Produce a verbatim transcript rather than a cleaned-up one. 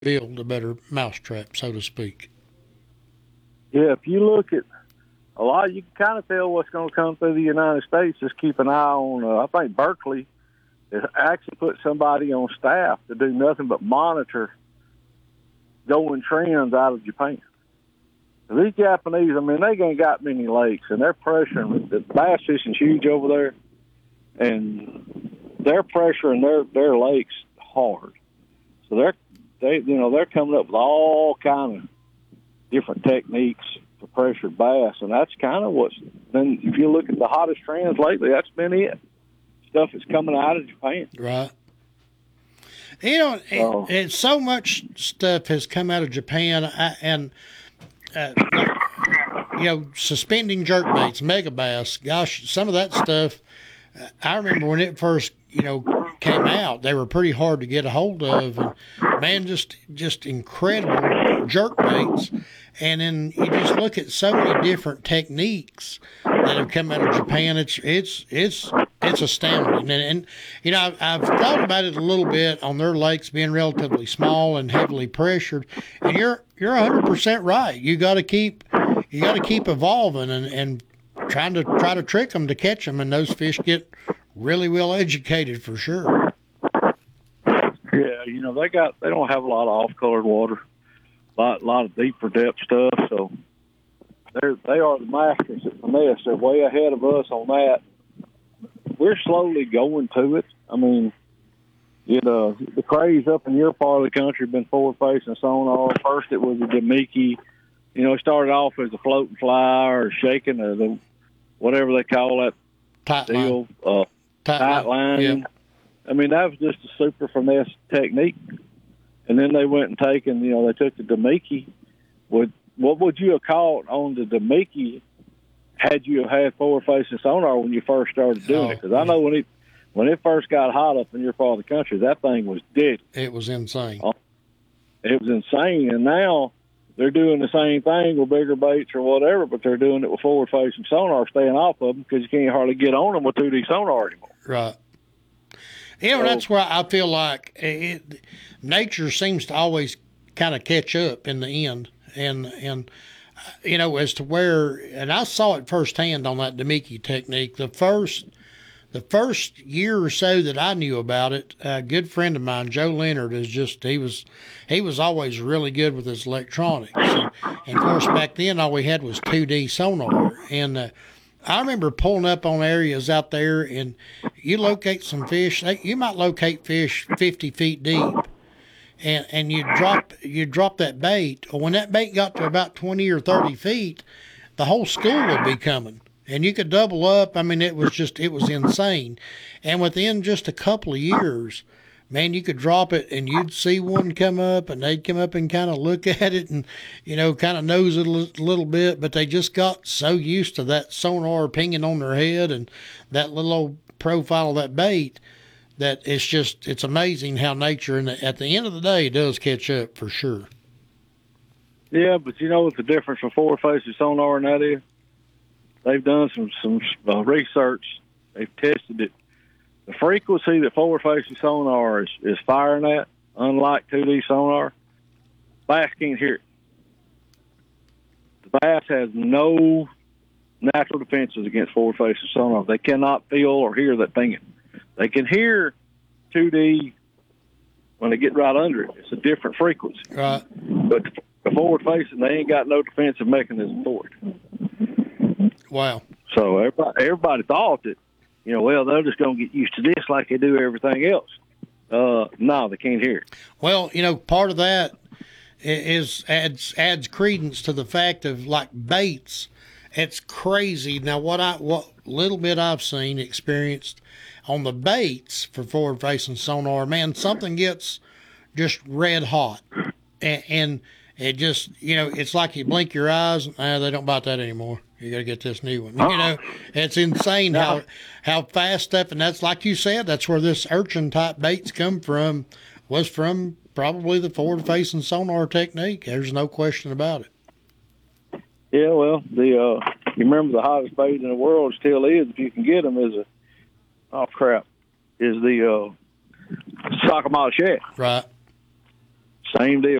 build a better mousetrap, so to speak. Yeah, if you look at a lot, you can kind of tell what's going to come through the United States. Just keep an eye on, uh, I think Berkeley has actually put somebody on staff to do nothing but monitor going trends out of Japan. These Japanese, I mean, they ain't got many lakes, and they're pressuring. The bass fishing's huge over there, and they're pressuring their their lakes hard. So they're they you know they're coming up with all kind of different techniques for pressured bass, and that's kind of what's been. If you look at the hottest trends lately, that's been it. Stuff that's coming out of Japan, right? You know, so, and, and so much stuff has come out of Japan, and. Uh, you know, suspending jerk baits, mega bass. Gosh, some of that stuff. Uh, I remember when it first, you know, came out. They were pretty hard to get a hold of, and man, just just incredible jerk baits. And then you just look at so many different techniques that have come out of Japan. It's it's it's it's astounding. And, and you know, I've, I've thought about it a little bit on their lakes being relatively small and heavily pressured. And you're you're one hundred percent right. You got to keep you got to keep evolving and, and trying to try to trick them to catch them. And those fish get really well educated for sure. Yeah, you know they got they don't have a lot of off colored water. A lot, lot of deeper depth stuff, so they're they are the masters at finesse. They're way ahead of us on that. We're slowly going to it. I mean, you know, the craze up in your part of the country been forward facing sonar. First, it was a Demiki. You know, it started off as a floating fly or shaking or the whatever they call that tight deal, line. Uh, tight, tight line. Yeah. I mean, that was just a super finesse technique. And then they went and taken, you know, they took the Demiki. Would what would you have caught on the Demiki had you have had forward-facing sonar when you first started doing oh, it? Because I know when it when it first got hot up in your part of the country, that thing was dead. It was insane. It was insane, and now they're doing the same thing with bigger baits or whatever, but they're doing it with forward-facing sonar, staying off of them because you can't hardly get on them with two D sonar anymore. Right. You know, so, that's where I feel like it, nature seems to always kind of catch up in the end. And, and you know, as to where, and I saw it firsthand on that Demiki technique. The first the first year or so that I knew about it, a good friend of mine, Joe Leonard, is just, he was he was always really good with his electronics. And, and of course, back then, all we had was two D sonar. And uh, I remember pulling up on areas out there, and you locate some fish. You might locate fish fifty feet deep, and and you drop you drop that bait. Or when that bait got to about twenty or thirty feet, the whole school would be coming, and you could double up. I mean, it was just it was insane. And within just a couple of years, man, you could drop it and you'd see one come up, and they'd come up and kind of look at it and, you know, kind of nose it a little bit, but they just got so used to that sonar pinging on their head and that little old profile of that bait that it's just, it's amazing how nature, and at the end of the day, does catch up for sure. Yeah, but you know what the difference with forward-facing sonar and that is? They've done some, some uh, research. They've tested it. The frequency that forward-facing sonar is, is firing at, unlike two D sonar, bass can't hear it. The bass has no natural defenses against forward-facing sonar. They cannot feel or hear that thing. They can hear two D when they get right under it. It's a different frequency. Right. But the forward-facing, they ain't got no defensive mechanism for it. Wow. So everybody, everybody thought that, you know, well, they're just going to get used to this like they do everything else. Uh, no, they can't hear it. Well, you know, part of that is adds adds credence to the fact of like baits. It's crazy. Now, what I what little bit I've seen, experienced on the baits for forward-facing sonar, man, something gets just red hot, and, and it just, you know, it's like you blink your eyes, and ah, they don't bite that anymore. You got to get this new one. You know, it's insane how how fast stuff, and that's like you said, that's where this urchin type baits come from, was from probably the forward-facing sonar technique. There's no question about it. Yeah, well, the uh, you remember the hottest bait in the world still is, if you can get them, is a oh crap, is the uh, sockeye shad. Right. Same deal.